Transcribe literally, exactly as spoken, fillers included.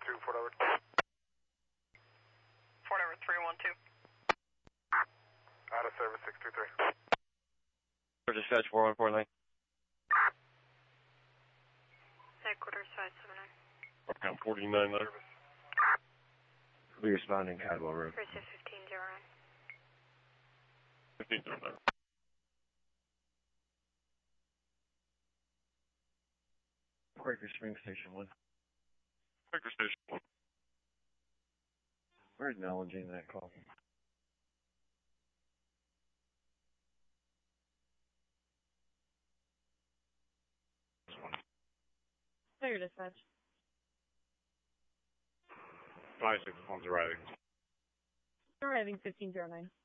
two, Fort Edward. Fort Edward three one two. Out of service six two three. Dispatch four one four nine. Headquarters five seven nine. Count forty-nine there. We responding Cadwell Road. Three six fifteen zero nine. fifteen zero nine. Quaker Spring Station one. Quaker Station one. We're acknowledging that call. Clear dispatch. Five six one's arriving. Arriving fifteen zero nine.